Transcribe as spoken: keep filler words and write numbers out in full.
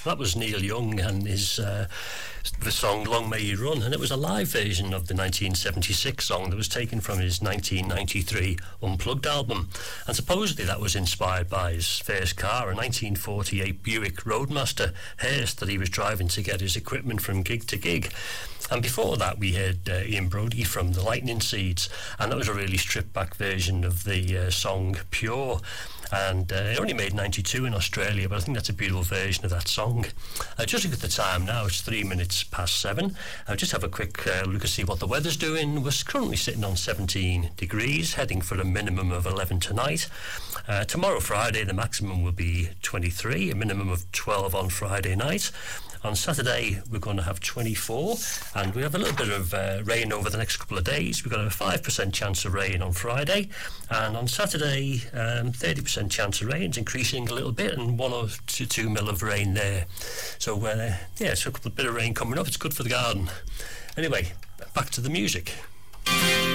That was Neil Young and his uh, the song Long May You Run, and it was a live version of the nineteen seventy-six song that was taken from his nineteen ninety-three Unplugged album, and supposedly that was inspired by his first car, a nineteen forty-eight Buick Roadmaster Hearst that he was driving to get his equipment from gig to gig. And before that we heard uh, Ian Brody from the Lightning Seeds, and that was a really stripped back version of the uh, song Pure, and uh, it only made ninety-two in Australia, but I think that's a beautiful version of that song. Uh, just look at the time now, it's three minutes past seven. I'll just have a quick uh, look and see what the weather's doing. We're currently sitting on seventeen degrees, heading for a minimum of eleven tonight. Uh, tomorrow, Friday, the maximum will be twenty-three, a minimum of twelve on Friday night. On Saturday, we're going to have twenty-four, and we have a little bit of uh, rain over the next couple of days. We've got a five percent chance of rain on Friday, and on Saturday, um, thirty percent chance of rain. It's increasing a little bit, and one or two, two mil of rain there. So, uh, yeah, so a couple of bit of rain coming up. It's good for the garden. Anyway, back to the music.